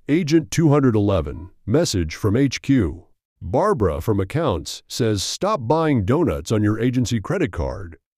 Agent 211, message from HQ. Barbara from accounts says stop buying donuts on your agency credit card.